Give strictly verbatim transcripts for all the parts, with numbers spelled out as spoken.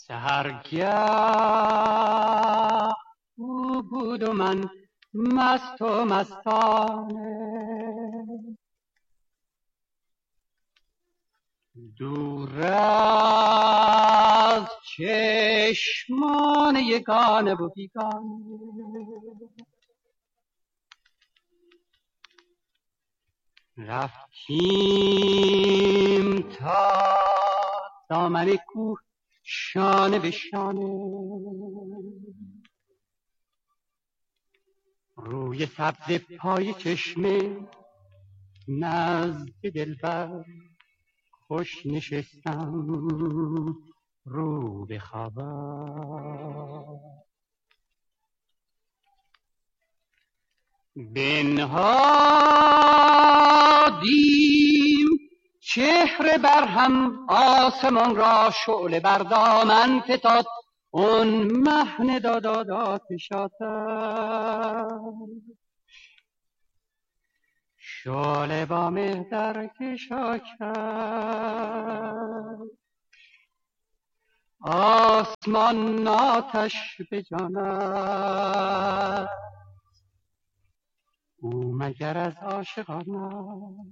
سحرگه او بود و من مست و مستانه، دور از چشمان یگانه و بیگانه. رفتیم تا دامن کوه شانه به شانه، روی سبز پای چشمه نزد دلبر خوش نشستم رو به خبر. بنهادیم چهره بر هم، آسمان را شعله بر دامن فتاد، اون مهن داداد آتش شعله با مه در کشا کرد، آسمان آتش به جانت او مگر از عاشقان.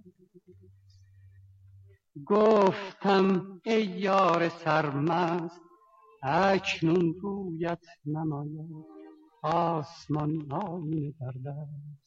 گفتم ای یار سرمست اکنون رویت نماید، آسمان آینه در دست.